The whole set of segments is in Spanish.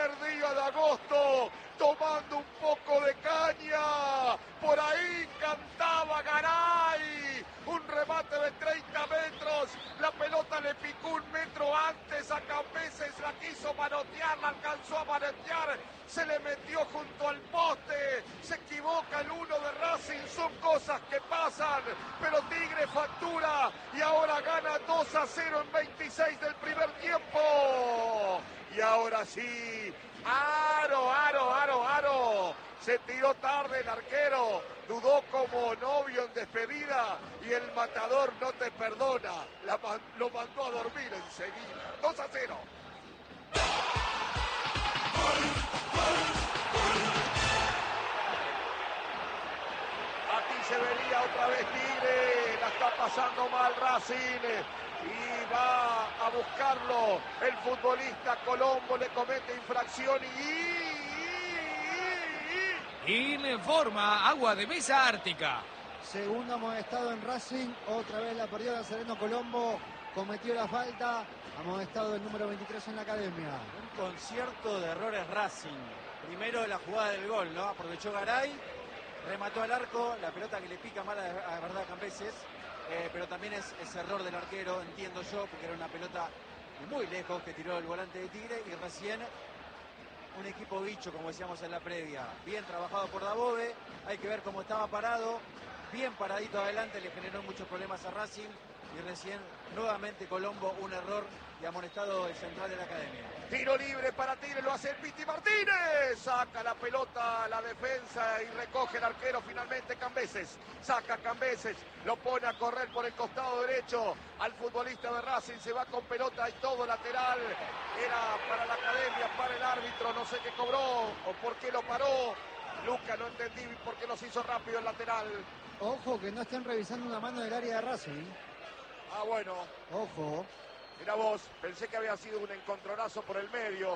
primer día de agosto, tomando un poco de caña. Por ahí cantaba Garay. Un remate de 30 metros. La pelota le picó un metro antes a Cambeses. La quiso manotear, la alcanzó a manotear. Se le metió junto al poste. Se equivoca el uno de Racing. Son cosas que pasan. Pero Tigre factura. Y ahora gana 2-0 en 26 del primer tiempo. Y ahora sí. Aro. Se tiró tarde el arquero, dudó como novio en despedida y el matador no te perdona. Lo mandó a dormir enseguida. 2-0. Aquí se vería otra vez Tigre, la está pasando mal Racing. Y va a buscarlo el futbolista Colombo, le comete infracción y le informa Agua de Mesa Ártica. Segundo amonestado en Racing, otra vez la perdió Nazareno Colombo, cometió la falta, amonestado el número 23 en la academia. Un concierto de errores Racing. Primero la jugada del gol, ¿no? Aprovechó Garay, remató al arco, la pelota que le pica mal a verdad Cambeses, pero también es error del arquero, entiendo yo, porque era una pelota de muy lejos que tiró el volante de Tigre y recién un equipo bicho, como decíamos en la previa, bien trabajado por Dabove, hay que ver cómo estaba parado, bien paradito adelante, le generó muchos problemas a Racing y recién nuevamente Colombo, un error y amonestado el central de la academia. Tiro libre para Tigre, lo hace el Piti Martínez, saca la pelota a la defensa y recoge el arquero finalmente Cambeses, saca Cambeses, lo pone a correr por el costado derecho al futbolista de Racing, se va con pelota y todo lateral, era para la academia, para el árbitro, no sé qué cobró o por qué lo paró, Luca no entendí por qué nos hizo rápido el lateral. Ojo que no estén revisando una mano del área de Racing. Ah, bueno. Ojo. Mira vos, pensé que había sido un encontronazo por el medio.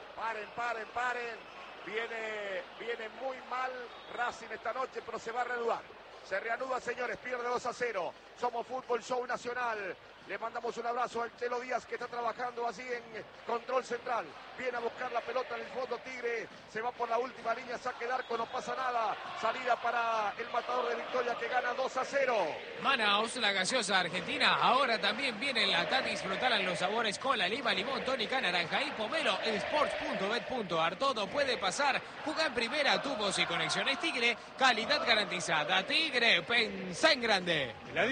Paren. Viene muy mal Racing esta noche, pero se va a reanudar. Se reanuda, señores, pierde 2-0. Somos Fútbol Show Nacional. Le mandamos un abrazo al Chelo Díaz, que está trabajando así en control central. Viene a buscar la pelota en el fondo Tigre. Se va por la última línea, saque de arco, no pasa nada. Salida para el matador de Victoria, que gana 2-0. Manaus, la gaseosa argentina. Ahora también viene la Tatis, flotaran los sabores cola, lima, limón, tónica, naranja y pomelo. Sports.bet.ar, todo puede pasar. Juega en primera, tubos y conexiones Tigre. Calidad garantizada. Tigre, pensá en grande. La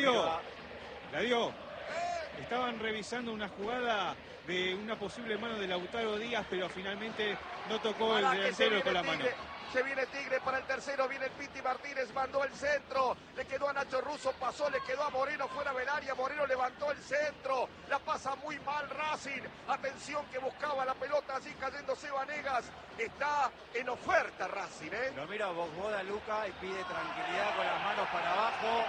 dio. Estaban revisando una jugada de una posible mano de Lautaro Díaz, pero finalmente no tocó el delantero con la mano. Se viene Tigre para el tercero, viene el Piti Martínez, mandó el centro, le quedó a Nacho Russo, pasó, le quedó a Moreno fuera del área, Moreno levantó el centro, la pasa muy mal Racing, atención que buscaba la pelota, así cayéndose Vanegas, está en oferta Racing, Lo mira Bogboda Luca y pide tranquilidad con las manos para abajo.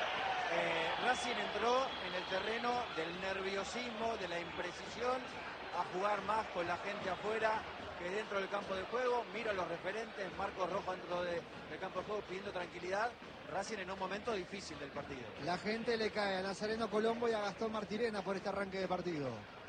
Racing entró en el terreno del nerviosismo, de la imprecisión, a jugar más con la gente afuera que dentro del campo de juego. Mira los referentes, Marcos Rojo dentro del campo de juego pidiendo tranquilidad. Racing en un momento difícil del partido. La gente le cae a Nazareno Colombo y a Gastón Martirena por este arranque de partido.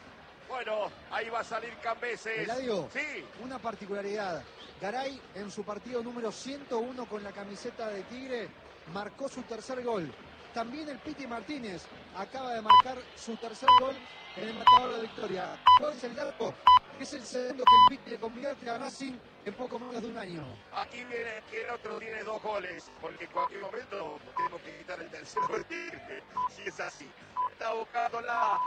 Bueno, ahí va a salir Cambeses. Eladio, sí. Una particularidad. Garay en su partido número 101 con la camiseta de Tigre marcó su tercer gol. También el Piti Martínez acaba de marcar su tercer gol en el matador de Victoria. Es el arco, es el segundo que el Piti le convierte a Racing en poco menos de un año. Aquí viene que el otro tiene 2 goles, porque en cualquier momento tenemos que quitar el tercero de Tigre, si es así. Está buscando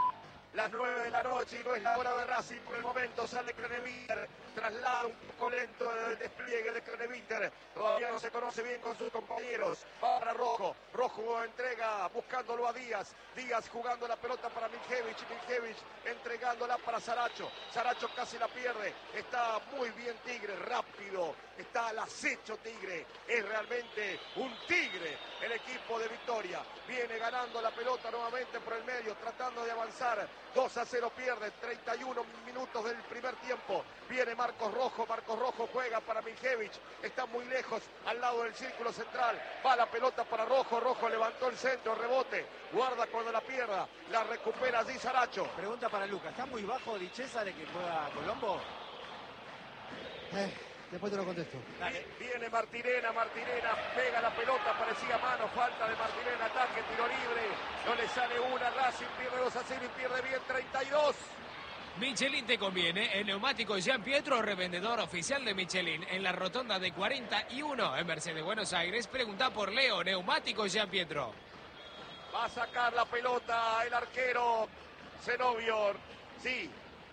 las 9 de la noche y no es la hora de Racing por el momento. Sale Croneviter, traslada un poco lento el despliegue de Croneviter. Todavía no se conoce bien con sus compañeros. Va para Rojo. Rojo entrega buscándolo a Díaz. Díaz jugando la pelota para Miljevich. Miljevich entregándola para Saracho. Saracho casi la pierde. Está muy bien Tigre, rápido. Está al acecho Tigre. Es realmente un Tigre el equipo de Victoria. Viene ganando la pelota nuevamente por el medio, tratando de avanzar. 2-0 pierde, 31 minutos del primer tiempo. Viene Marcos Rojo juega para Miljevich. Está muy lejos, al lado del círculo central. Va la pelota para Rojo. Rojo levantó el centro, rebote. Guarda cuando la pierda. La recupera allí Saracho. Pregunta para Lucas. ¿Está muy bajo Di Cesare que juega Colombo? Después te lo contesto. Viene Martirena, pega la pelota, parecía mano, falta de Martirena, ataque, tiro libre, no le sale una, Racing pierde 2-0 y pierde bien 32. Michelin te conviene, el neumático Jean Pietro, revendedor oficial de Michelin, en la rotonda de 41 en Mercedes, Buenos Aires. Pregunta por Leo, neumático Jean Pietro. Va a sacar la pelota el arquero Zenobio, sí.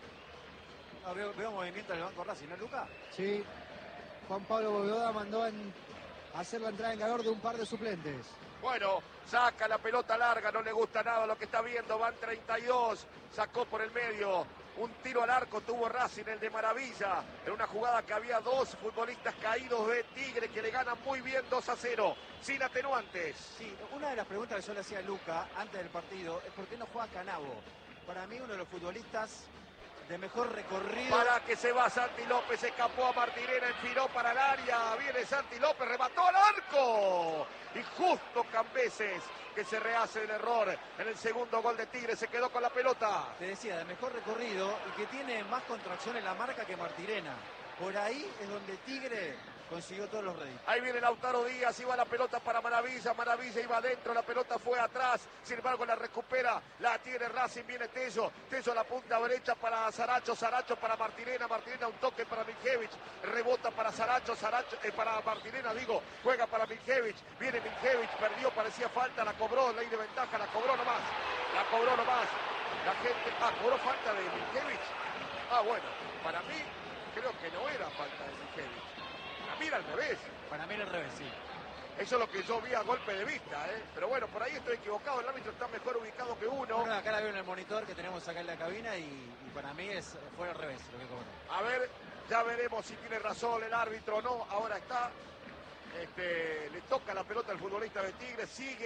No, veo movimiento en el banco Racing, ¿no, Luca? Sí, Juan Pablo Bóveda mandó a hacer la entrada en calor de un par de suplentes. Bueno, saca la pelota larga, no le gusta nada lo que está viendo, van 32, sacó por el medio, un tiro al arco tuvo Racing, el de Maravilla, en una jugada que había dos futbolistas caídos de Tigre que le ganan muy bien 2-0, sin atenuantes. Sí, una de las preguntas que yo le hacía a Luca antes del partido es por qué no juega Canavo. Para mí uno de los futbolistas de mejor recorrido. Para que se va Santi López, escapó a Martirena, enfiló para el área, viene Santi López, remató al arco. Y justo Cambeses, que se rehace el error en el segundo gol de Tigre, se quedó con la pelota. Te decía, de mejor recorrido y que tiene más contracción en la marca que Martirena. Por ahí es donde Tigre consiguió todos los réditos. Ahí viene Lautaro Díaz, iba la pelota para Maravilla, Maravilla iba adentro, la pelota fue atrás, sin embargo la recupera, la tiene Racing, viene Tello a la punta derecha para Saracho, Saracho para Martirena, Martirena un toque para Miljevich, rebota para Saracho, para Martirena juega para Miljevich, viene Miljevich, perdió, parecía falta, la cobró, ley de ventaja, la cobró nomás, la gente, cobró falta de Miljevich, bueno, para mí creo que no era falta de Miljevich. Mira al revés. Para mí era al revés, sí. Eso es lo que yo vi a golpe de vista, ¿eh? Pero bueno, por ahí estoy equivocado. El árbitro está mejor ubicado que uno. Bueno, acá la veo en el monitor que tenemos acá en la cabina y para mí fue al revés lo que cobró. A ver, ya veremos si tiene razón el árbitro o no. Ahora está. Le toca la pelota al futbolista de Tigre. Sigue.